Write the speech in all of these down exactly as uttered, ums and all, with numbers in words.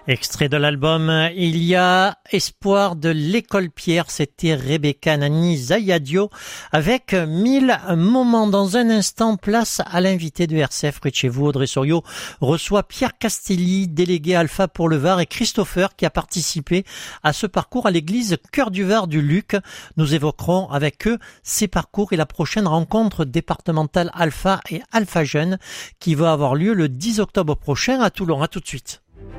Extrait de l'album Il y a espoir de l'école Pierre, c'était Rebecca Nani Zayadio avec mille moments. Dans un instant, place à l'invité de R C F près de chez vous. Audrey Sorio reçoit Pierre Castelli, délégué Alpha pour le Var, et Christopher qui a participé à ce parcours à l'église Cœur du Var du Luc. Nous évoquerons avec eux ces parcours et la prochaine rencontre départementale Alpha et Alpha Jeunes qui va avoir lieu le dix octobre prochain à Toulon. À tout de suite.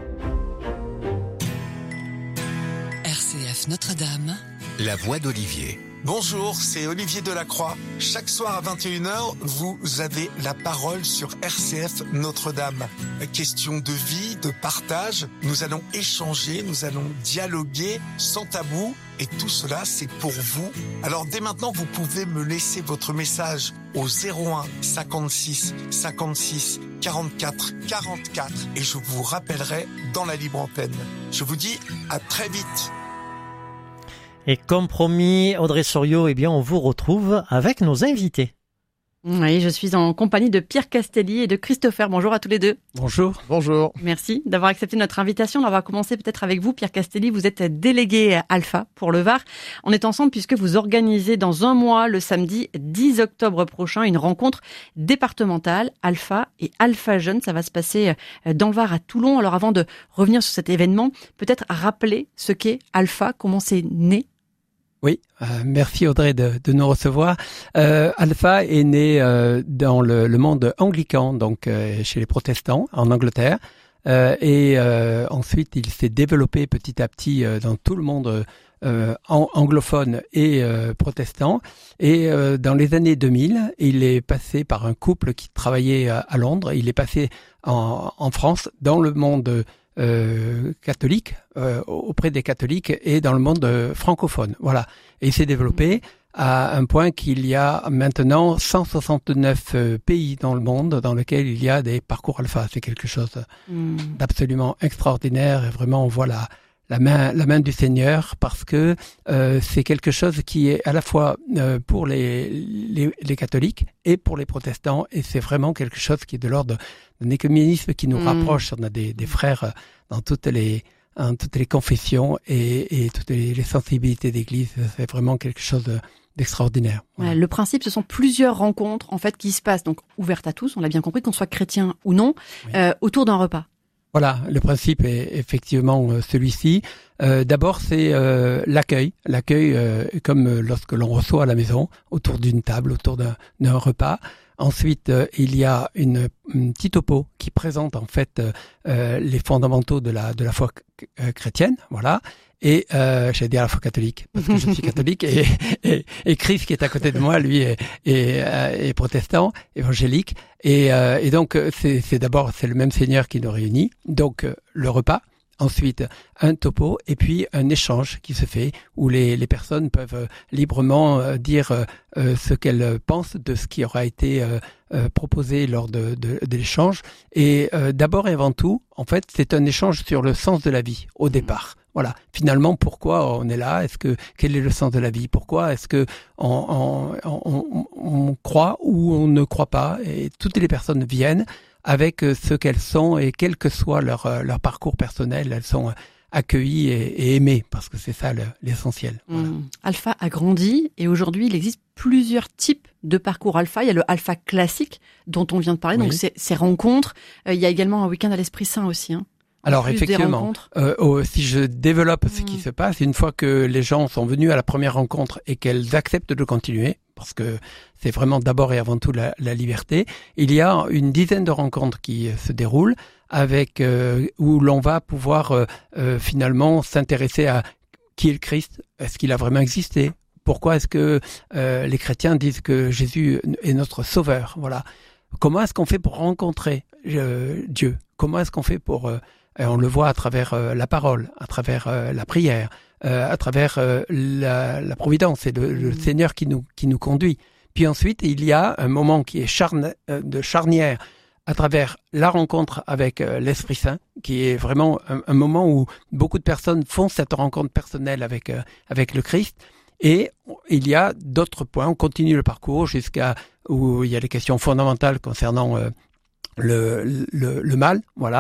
R C F Notre-Dame, la voix d'Olivier. Bonjour, c'est Olivier Delacroix. Chaque soir à vingt et une heures, vous avez la parole sur R C F Notre-Dame. Question de vie, de partage. Nous allons échanger, nous allons dialoguer sans tabou. Et tout cela, c'est pour vous. Alors dès maintenant, vous pouvez me laisser votre message au zéro un cinquante-six cinquante-six quarante-quatre quarante-quatre et je vous rappellerai dans la libre antenne. Je vous dis à très vite. Et comme promis, Audrey Sorio, eh bien, on vous retrouve avec nos invités. Oui, je suis en compagnie de Pierre Castelli et de Christopher. Bonjour à tous les deux. Bonjour. Bonjour. Merci d'avoir accepté notre invitation. On va commencer peut-être avec vous, Pierre Castelli. Vous êtes délégué Alpha pour le Var. On est ensemble puisque vous organisez dans un mois, le samedi dix octobre prochain, une rencontre départementale Alpha et Alpha Jeunes. Ça va se passer dans le Var à Toulon. Alors avant de revenir sur cet événement, peut-être rappeler ce qu'est Alpha, comment c'est né. Oui, euh, merci Audrey de, de nous recevoir. Euh, Alpha est né euh, dans le, le monde anglican, donc euh, chez les protestants en Angleterre, euh, et euh, ensuite il s'est développé petit à petit euh, dans tout le monde euh, an- anglophone et euh, protestant. Et euh, dans les années deux mille, il est passé par un couple qui travaillait à, à Londres. Il est passé en, en France dans le monde Euh, catholique, euh, auprès des catholiques et dans le monde euh, francophone. Voilà. Et il s'est développé à un point qu'il y a maintenant cent soixante-neuf euh, pays dans le monde dans lesquels il y a des parcours Alpha. C'est quelque chose mmh. d'absolument extraordinaire et vraiment on voit la, la main, la main du Seigneur parce que euh, c'est quelque chose qui est à la fois euh, pour les, les, les catholiques et pour les protestants et c'est vraiment quelque chose qui est de l'ordre d'un écuménisme qui nous mmh. rapproche. On a des, des frères dans toutes les, dans toutes les confessions et, et toutes les, les sensibilités d'église. C'est vraiment quelque chose de, d'extraordinaire. Voilà. Le principe, ce sont plusieurs rencontres en fait qui se passent, donc ouvertes à tous, on l'a bien compris, qu'on soit chrétien ou non, oui. euh, autour d'un repas. Voilà, le principe est effectivement euh, celui-ci. Euh, d'abord, c'est euh, l'accueil. L'accueil, euh, comme lorsque l'on reçoit à la maison, autour d'une table, autour d'un, d'un repas. Ensuite, euh, il y a une, une petite topo qui présente en fait euh, les fondamentaux de la de la foi c- euh, chrétienne, voilà. Et euh, j'allais dire la foi catholique parce que je suis catholique et, et, et Chris qui est à côté de moi, lui est, est, est protestant, évangélique. Et, euh, et donc c'est, c'est d'abord c'est le même Seigneur qui nous réunit. Donc le repas. Ensuite, un topo et puis un échange qui se fait où les, les personnes peuvent librement euh, dire euh, ce qu'elles pensent de ce qui aura été euh, euh, proposé lors de, de, de l'échange. Et euh, d'abord et avant tout, en fait, c'est un échange sur le sens de la vie au départ. Voilà. Finalement, pourquoi on est là? Est-ce que quel est le sens de la vie? Pourquoi est-ce que on, on, on, on croit ou on ne croit pas? Et toutes les personnes viennent avec ce qu'elles sont et quel que soit leur leur parcours personnel, elles sont accueillies et, et aimées parce que c'est ça le, l'essentiel. Voilà. Mmh. Alpha a grandi et aujourd'hui il existe plusieurs types de parcours Alpha. Il y a le Alpha classique dont on vient de parler, oui. donc c'est ces rencontres. Euh, il y a également un week-end à l'Esprit Saint aussi. Hein. Alors effectivement, euh, oh, si je développe ce mmh. qui se passe, une fois que les gens sont venus à la première rencontre et qu'elles acceptent de continuer, parce que c'est vraiment d'abord et avant tout la, la liberté, il y a une dizaine de rencontres qui se déroulent avec euh, où l'on va pouvoir euh, euh, finalement s'intéresser à qui est le Christ, est-ce qu'il a vraiment existé, pourquoi est-ce que euh, les chrétiens disent que Jésus est notre sauveur, voilà. Comment est-ce qu'on fait pour rencontrer euh, Dieu? Comment est-ce qu'on fait pour euh, Et on le voit à travers euh, la parole, à travers euh, la prière, euh, à travers euh, la, la providence. C'est le, le Seigneur qui nous qui nous conduit. Puis ensuite, il y a un moment qui est charne, euh, de charnière à travers la rencontre avec euh, l'Esprit Saint, qui est vraiment un, un moment où beaucoup de personnes font cette rencontre personnelle avec euh, avec le Christ. Et il y a d'autres points. On continue le parcours jusqu'à où il y a les questions fondamentales concernant euh, le, le le mal, voilà.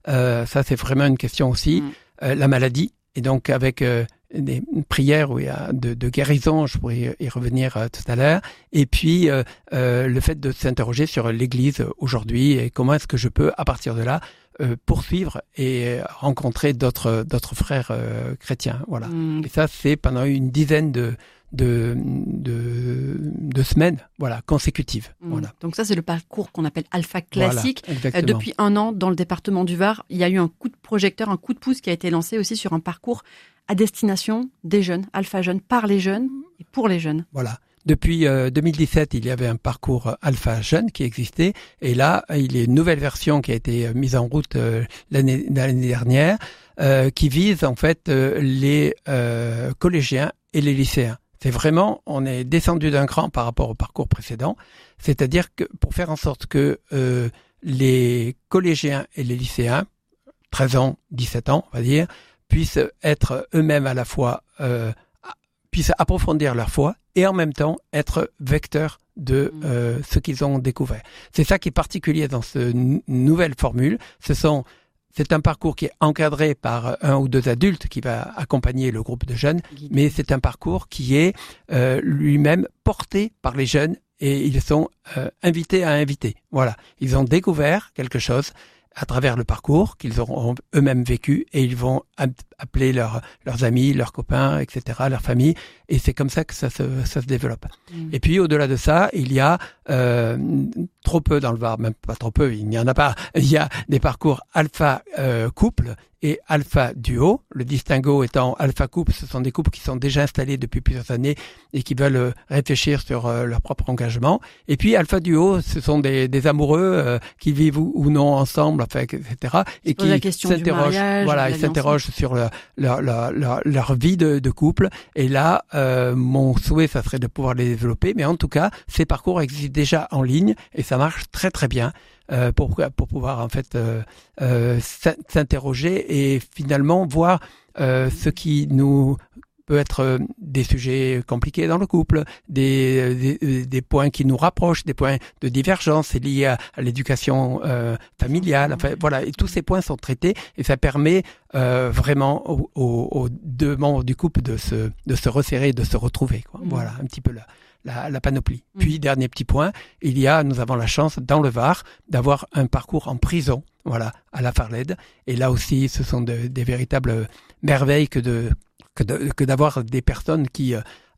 Euh, ça, c'est vraiment une question aussi. Mmh. Euh, la maladie. Et donc, avec euh, des prières où il y a de, de guérison, je pourrais y revenir euh, tout à l'heure. Et puis, euh, euh, le fait de s'interroger sur l'Église aujourd'hui et comment est-ce que je peux, à partir de là, euh, poursuivre et rencontrer d'autres d'autres frères euh, chrétiens. Voilà. Mmh. Et ça, c'est pendant une dizaine de De, de, de semaines, voilà, consécutives. Mmh. Voilà. Donc ça, c'est le parcours qu'on appelle Alpha Classique. Voilà, euh, depuis un an, dans le département du Var, il y a eu un coup de projecteur, un coup de pouce qui a été lancé aussi sur un parcours à destination des jeunes, Alpha Jeunes, par les jeunes et pour les jeunes. Voilà. Depuis euh, deux mille dix-sept, il y avait un parcours Alpha Jeune qui existait. Et là, il y a une nouvelle version qui a été mise en route euh, l'année, l'année dernière, euh, qui vise en fait euh, les euh, collégiens et les lycéens. C'est vraiment, on est descendu d'un cran par rapport au parcours précédent. C'est-à-dire que pour faire en sorte que euh, les collégiens et les lycéens, treize ans, dix-sept ans, on va dire, puissent être eux-mêmes à la fois, euh, puissent approfondir leur foi et en même temps être vecteurs de euh, ce qu'ils ont découvert. C'est ça qui est particulier dans cette n- nouvelle formule. Ce sont C'est un parcours qui est encadré par un ou deux adultes qui va accompagner le groupe de jeunes, mais c'est un parcours qui est euh, lui-même porté par les jeunes et ils sont euh, invités à inviter. Voilà, ils ont découvert quelque chose à travers le parcours qu'ils auront eux-mêmes vécu et ils vont appeler leurs leurs amis, leurs copains, et cetera, leur famille et c'est comme ça que ça se ça se développe. Mmh. Et puis au-delà de ça, il y a euh, trop peu dans le Var, même pas trop peu, il n'y en a pas. Il y a des parcours alpha euh, couple et alpha duo. Le distinguo étant alpha couple, ce sont des couples qui sont déjà installés depuis plusieurs années et qui veulent réfléchir sur euh, leur propre engagement. Et puis alpha duo, ce sont des, des amoureux euh, qui vivent ou, ou non ensemble, enfin, et cetera. Et qui s'interrogent, voilà, ils s'interrogent sur leur, leur, leur, leur, leur vie de, de couple. Et là, euh, mon souhait, ça serait de pouvoir les développer. Mais en tout cas, ces parcours existent déjà en ligne et ça marche très très bien. Euh, pour pour pouvoir en fait euh, euh, s'interroger et finalement voir euh, ce qui nous peut être des sujets compliqués dans le couple, des, des, des points qui nous rapprochent, des points de divergence liés à, à l'éducation euh, familiale. Enfin, voilà, et tous ces points sont traités et ça permet euh, vraiment aux, aux, aux deux membres du couple de se de se resserrer, de se retrouver. Quoi. Mmh. Voilà, un petit peu là. La, la panoplie. Mmh. Puis, dernier petit point, il y a, nous avons la chance, dans le Var, d'avoir un parcours en prison, voilà, à la Farled. Et là aussi, ce sont de, des véritables merveilles que de, que de, que d'avoir des personnes qui,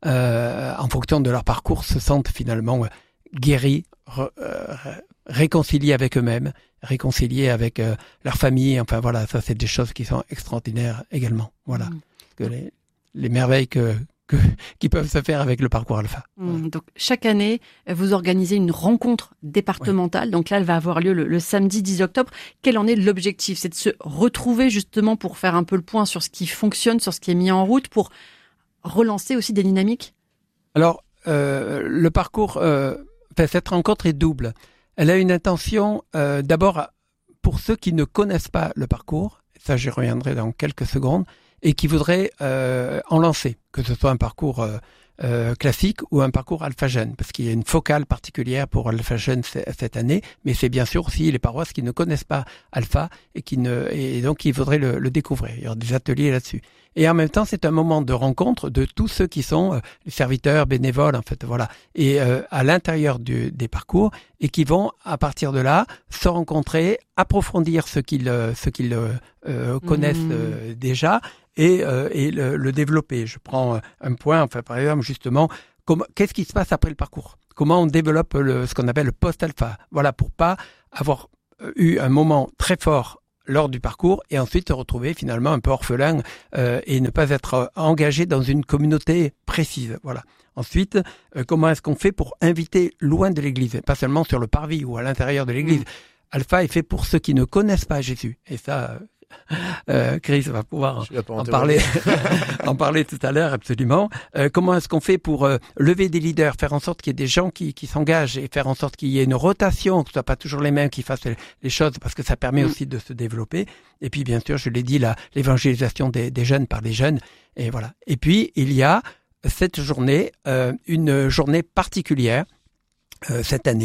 euh, en fonction de leur parcours, se sentent finalement guéris, re, euh, réconciliés avec eux-mêmes, réconciliés avec euh, leur famille. Enfin, voilà, ça, c'est des choses qui sont extraordinaires également. Voilà. Mmh. Que les, les merveilles que, Que, qui peuvent se faire avec le parcours Alpha. Mmh, voilà. Donc chaque année, vous organisez une rencontre départementale. Oui. Donc là, elle va avoir lieu le, le samedi dix octobre. Quel en est l'objectif ? C'est de se retrouver justement pour faire un peu le point sur ce qui fonctionne, sur ce qui est mis en route, pour relancer aussi des dynamiques ? Alors, euh, le parcours, euh, enfin, cette rencontre est double. Elle a une intention, euh, d'abord, pour ceux qui ne connaissent pas le parcours, ça j'y reviendrai dans quelques secondes, et qui voudraient euh, en lancer, que ce soit un parcours euh, euh, classique ou un parcours Alpha Jeune, parce qu'il y a une focale particulière pour Alpha Jeune c- cette année, mais c'est bien sûr aussi les paroisses qui ne connaissent pas Alpha et qui ne et donc qui voudraient le, le découvrir. Il y aura des ateliers là-dessus. Et en même temps, c'est un moment de rencontre de tous ceux qui sont euh, les serviteurs, bénévoles, en fait, voilà, et euh, à l'intérieur du, des parcours, et qui vont, à partir de là, se rencontrer, approfondir ce qu'ils, euh, ce qu'ils euh, connaissent euh, déjà, et, euh, et le, le développer. Je prends un point, enfin, par exemple, justement, comment, qu'est-ce qui se passe après le parcours ? Comment on développe le, ce qu'on appelle le post-alpha ? Voilà, pour pas avoir eu un moment très fort lors du parcours et ensuite se retrouver finalement un peu orphelin euh, et ne pas être engagé dans une communauté précise. Voilà. Ensuite, euh, comment est-ce qu'on fait pour inviter loin de l'église, pas seulement sur le parvis ou à l'intérieur de l'église. Mmh. Alpha est fait pour ceux qui ne connaissent pas Jésus. Et ça, euh, Chris va pouvoir en parler, en parler tout à l'heure, absolument. Euh, comment est-ce qu'on fait pour euh, lever des leaders, faire en sorte qu'il y ait des gens qui, qui s'engagent et faire en sorte qu'il y ait une rotation, que ce soit pas toujours les mêmes qui fassent les choses, parce que ça permet mmh. aussi de se développer. Et puis, bien sûr, je l'ai dit, la, l'évangélisation des, des jeunes par les jeunes. Et voilà. Et puis, il y a cette journée, euh, une journée particulière, euh, cette année,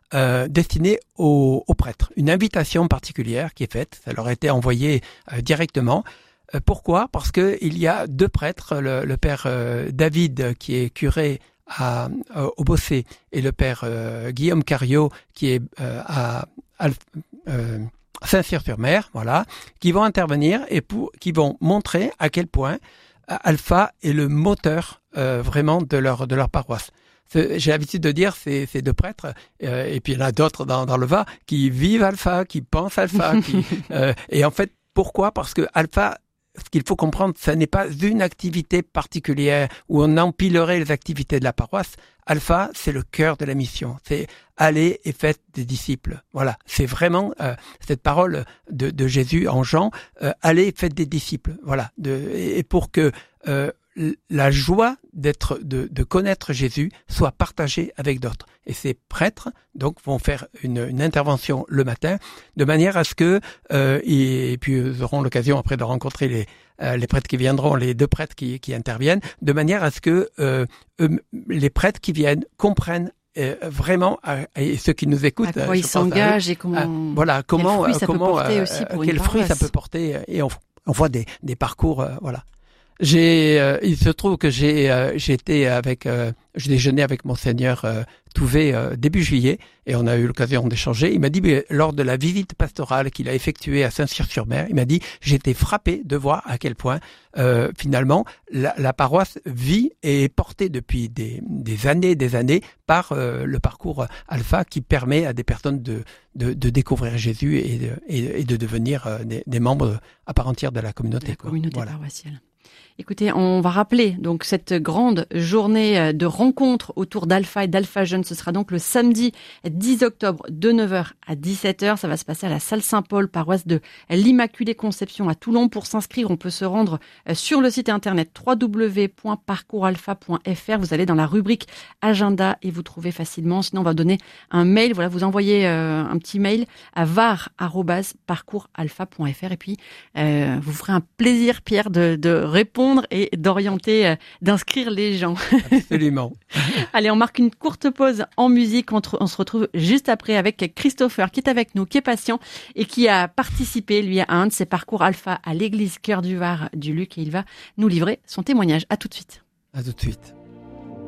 euh, destiné aux, aux prêtres. Une invitation particulière qui est faite, ça leur a été envoyé euh, directement. Euh, pourquoi ? Parce que il y a deux prêtres, le, le père euh, David qui est curé à, euh, au Bossé et le père euh, Guillaume Cariot qui est euh, à, à euh, Saint-Cyr-sur-Mer, voilà, qui vont intervenir et pour, qui vont montrer à quel point Alpha est le moteur euh, vraiment de leur de leur paroisse. C'est, j'ai l'habitude de dire ces, ces deux prêtres, euh, et puis il y en a d'autres dans, dans le Var, qui vivent Alpha, qui pensent Alpha, qui, euh, et en fait, pourquoi ? Parce que Alpha, ce qu'il faut comprendre, ce n'est pas une activité particulière où on empilerait les activités de la paroisse. Alpha, c'est le cœur de la mission. C'est aller et faites des disciples. Voilà, c'est vraiment euh, cette parole de, de Jésus en Jean. Euh, allez et faites des disciples. Voilà, de, et pour que euh, la joie d'être, de, de connaître Jésus soit partagée avec d'autres. Et ces prêtres, donc, vont faire une, une intervention le matin, de manière à ce que, euh, et, et puis ils auront l'occasion après de rencontrer les, euh, les prêtres qui viendront, les deux prêtres qui, qui interviennent, de manière à ce que euh, eux, les prêtres qui viennent comprennent euh, vraiment, euh, et ceux qui nous écoutent, à quoi euh, ils s'engagent et comment, euh, voilà, comment, quel fruit ça comment, peut porter euh, aussi pour quel une fruit paroisse. ça peut porter, et on, on voit des, des parcours, euh, voilà. J'ai, euh, il se trouve que j'ai, euh, j'ai été avec, euh, je déjeunais avec Monseigneur euh, Touvet euh, début juillet et on a eu l'occasion d'échanger. Il m'a dit, mais, lors de la visite pastorale qu'il a effectuée à Saint-Cyr-sur-Mer, il m'a dit, j'ai été frappé de voir à quel point euh, finalement la, la paroisse vit et est portée depuis des, des années, des années par euh, le parcours Alpha qui permet à des personnes de, de, de découvrir Jésus et de, et, et de devenir euh, des, des membres à part entière de la communauté. La quoi. communauté Voilà. paroissiale. Écoutez, on va rappeler donc cette grande journée de rencontre autour d'Alpha et d'Alpha Jeunes. Ce sera donc le samedi dix octobre de neuf heures à dix-sept heures. Ça va se passer à la salle Saint-Paul, paroisse de l'Immaculée Conception à Toulon. Pour s'inscrire, on peut se rendre sur le site internet w w w point parcours alpha point f r. Vous allez dans la rubrique agenda et vous trouvez facilement. Sinon, on va donner un mail. Voilà, vous envoyez euh, un petit mail à var arobase parcours alpha point f r et puis euh, vous ferez un plaisir, Pierre, de, de répondre et d'orienter, euh, d'inscrire les gens. Absolument. Allez, on marque une courte pause en musique. On, t- on se retrouve juste après avec Christopher qui est avec nous, qui est patient et qui a participé, lui, à un de ses parcours Alpha à l'église Cœur du Var du Luc et il va nous livrer son témoignage. À tout de suite. À tout de suite.